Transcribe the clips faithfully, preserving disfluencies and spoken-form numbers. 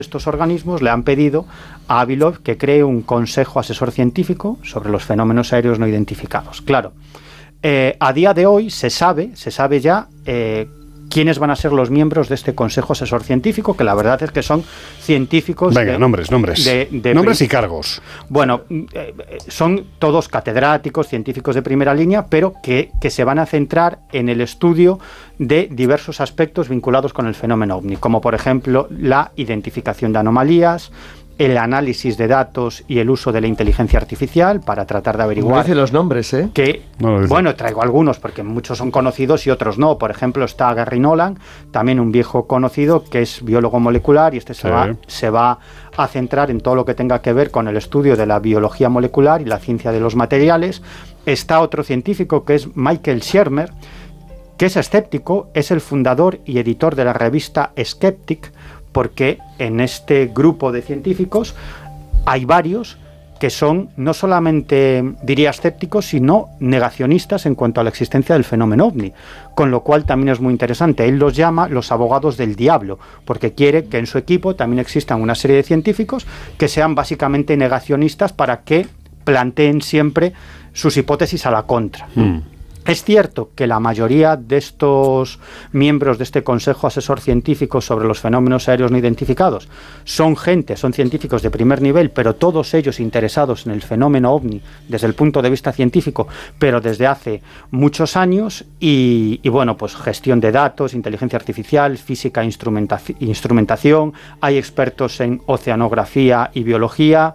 estos organismos le han pedido a Avilov que cree un consejo asesor científico sobre los fenómenos aéreos no identificados. Claro, eh, a día de hoy se sabe, se sabe ya eh, quiénes van a ser los miembros de este consejo asesor científico, que la verdad es que son científicos... Venga, de, nombres, nombres. De, de nombres y cargos. Bueno, eh, son todos catedráticos, científicos de primera línea, pero que, que se van a centrar en el estudio de diversos aspectos vinculados con el fenómeno ovni, como por ejemplo la identificación de anomalías, el análisis de datos y el uso de la inteligencia artificial para tratar de averiguar... No dice los nombres, ¿eh? Que, no bueno, traigo algunos porque muchos son conocidos y otros no. Por ejemplo, está Gary Nolan, también un viejo conocido que es biólogo molecular, y este se, sí. va, se va a centrar en todo lo que tenga que ver con el estudio de la biología molecular y la ciencia de los materiales. Está otro científico que es Michael Shermer, que es escéptico, es el fundador y editor de la revista Skeptic, porque en este grupo de científicos hay varios que son no solamente, diría, escépticos, sino negacionistas en cuanto a la existencia del fenómeno ovni, con lo cual también es muy interesante. Él los llama los abogados del diablo, porque quiere que en su equipo también existan una serie de científicos que sean básicamente negacionistas para que planteen siempre sus hipótesis a la contra. Mm. Es cierto que la mayoría de estos miembros de este Consejo Asesor Científico sobre los fenómenos aéreos no identificados son gente, son científicos de primer nivel, pero todos ellos interesados en el fenómeno ovni desde el punto de vista científico, pero desde hace muchos años, y, y bueno, pues gestión de datos, inteligencia artificial, física, instrumentaci- instrumentación, hay expertos en oceanografía y biología,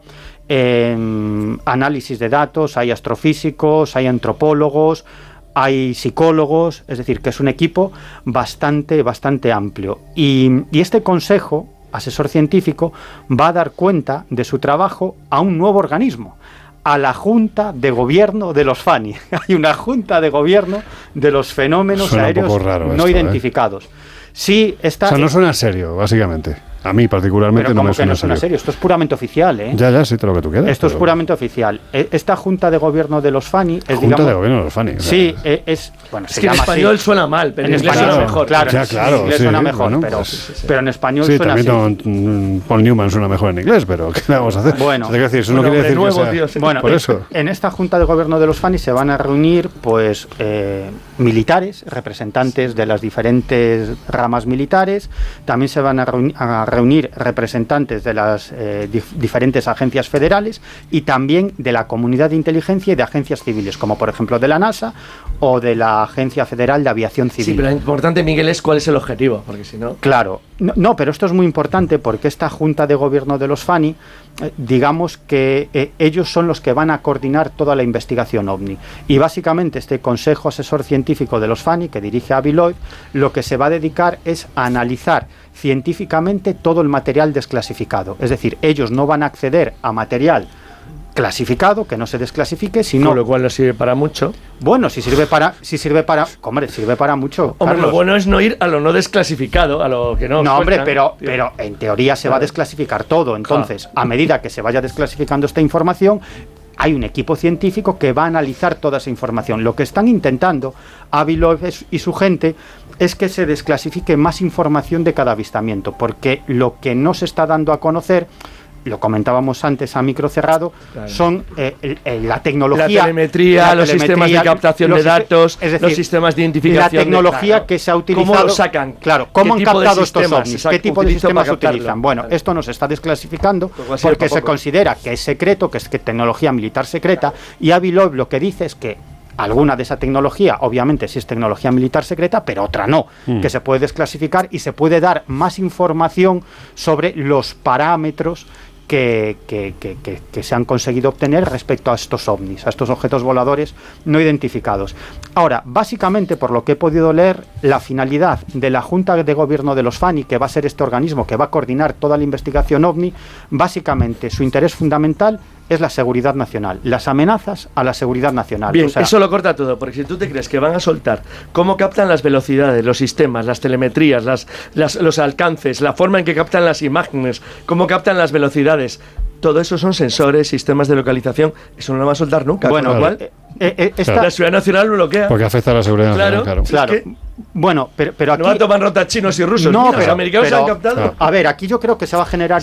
en análisis de datos, hay astrofísicos, hay antropólogos, hay psicólogos, es decir, que es un equipo bastante, bastante amplio. Y, y este consejo asesor científico va a dar cuenta de su trabajo a un nuevo organismo, a la Junta de Gobierno de los FANI. Hay una Junta de Gobierno de los fenómenos suena aéreos no esto, identificados. ¿eh? Sí, está, o sea, no suena serio, básicamente. A mí particularmente no me suena, no suena serio. Esto es puramente oficial, ¿eh? Ya, ya, sí, todo lo que tú quieras. Esto pero... es puramente oficial. Esta Junta de Gobierno de los FANI es, Junta digamos, de Gobierno de los FANI. Sí, eh, es... Bueno, es se que llama en español así. Suena mal, pero en, en inglés español suena mejor. Claro, ya, claro, en inglés sí, suena mejor, bueno, pero, pues, sí, sí. pero en español sí, suena así. así. También Paul Newman suena mejor en inglés, pero ¿qué le vamos a hacer? Bueno, o sea, decir, eso bueno, no quiere decir nuevo, que sea... tío, sí. Bueno, por eso. En esta Junta de Gobierno de los FANI se van a reunir, pues, eh, militares, representantes de las diferentes ramas militares. También se van a, reuni- a reunir representantes de las eh, dif- diferentes agencias federales y también de la comunidad de inteligencia y de agencias civiles, como por ejemplo de la NASA o de la Agencia Federal de Aviación Civil. Sí, pero lo importante, Miguel, es cuál es el objetivo, porque si no... Claro, no, no, pero esto es muy importante porque esta Junta de Gobierno de los FANI, eh, digamos que eh, ellos son los que van a coordinar toda la investigación ovni. Y básicamente este Consejo Asesor Científico de los FANI, que dirige Avilov, lo que se va a dedicar es a analizar científicamente todo el material desclasificado. Es decir, ellos no van a acceder a material clasificado, que no se desclasifique, sino... Con lo cual no sirve para mucho. Bueno, si sirve para... Si sirve para... Hombre, sirve para mucho. Hombre, Carlos. Lo bueno es no ir a lo no desclasificado, a lo que no... No, hombre, cuestan, pero, tío. pero en teoría se claro. va a desclasificar todo. Entonces, claro. a medida que se vaya desclasificando esta información, hay un equipo científico que va a analizar toda esa información. Lo que están intentando Avilov y su gente es que se desclasifique más información de cada avistamiento, porque lo que no se está dando a conocer, lo comentábamos antes a micro cerrado, claro. son eh, el, el, la tecnología... La telemetría, la los telemetría, sistemas de captación de datos, es decir, los sistemas de identificación... La tecnología de, claro, que se ha utilizado... ¿Cómo lo sacan? Claro, ¿cómo han captado estos ovnis? Exacto, ¿Qué tipo de sistemas utilizan? captarlo. Bueno, claro. esto no se está desclasificando pues porque se considera que es secreto, que es que tecnología militar secreta, y Avilov lo que dice es que alguna de esa tecnología, obviamente sí es tecnología militar secreta, pero otra no, mm. que se puede desclasificar y se puede dar más información sobre los parámetros Que, que, que, que, que se han conseguido obtener respecto a estos ovnis, a estos objetos voladores no identificados. Ahora, básicamente, por lo que he podido leer, la finalidad de la Junta de Gobierno de los FANI, que va a ser este organismo que va a coordinar toda la investigación ovni, básicamente su interés fundamental es la seguridad nacional, las amenazas a la seguridad nacional. Bien, o sea, eso lo corta todo, porque si tú te crees que van a soltar cómo captan las velocidades, los sistemas, las telemetrías, las, las, los alcances, la forma en que captan las imágenes, cómo captan las velocidades, todo eso son sensores, sistemas de localización, eso no lo va a soltar nunca. Bueno, con lo cual, eh, eh, eh, esta... la seguridad nacional bloquea. Porque afecta a la seguridad claro, nacional, claro. Claro. Es que bueno, pero, pero aquí... No van a tomar notas chinos y rusos. No, Mira, pero, los americanos pero, se han captado. A ver, aquí yo creo que se va a generar